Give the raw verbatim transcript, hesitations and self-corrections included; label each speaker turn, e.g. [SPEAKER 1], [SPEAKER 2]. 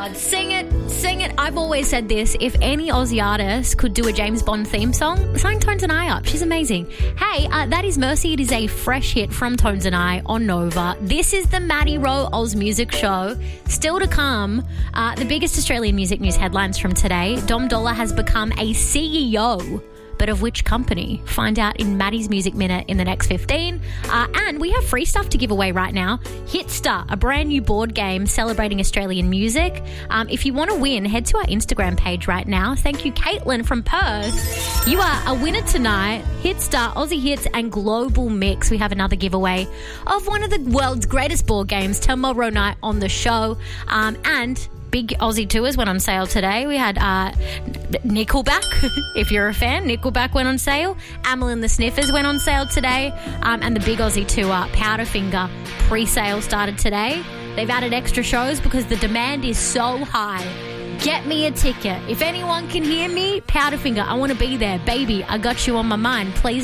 [SPEAKER 1] God, sing it, sing it. I've always said this. If any Aussie artist could do a James Bond theme song, sign Tones and I up. She's amazing. Hey, uh, that is Mercy. It is a fresh hit from Tones and I on Nova. This is the Maddie Rowe Oz Music Show. Still to come, uh, the biggest Australian music news headlines from today. Dom Dolla has become a C E O. But of which company? Find out in Maddie's Music Minute in the next fifteen. Uh, and we have free stuff to give away right now. Hitstar, a brand new board game celebrating Australian music. Um, if you want to win, head to our Instagram page right now. Thank you, Caitlin from Perth. You are a winner tonight. Hitstar, Aussie Hits and Global Mix. We have another giveaway of one of the world's greatest board games tomorrow night on the show. Um, and... Big Aussie tours went on sale today. We had uh, Nickelback, if you're a fan. Nickelback went on sale. Amyl and the Sniffers went on sale today. Um, and the Big Aussie tour, Powderfinger, pre-sale started today. They've added extra shows because the demand is so high. Get me a ticket. If anyone can hear me, Powderfinger, I want to be there. Baby, I got you on my mind. Please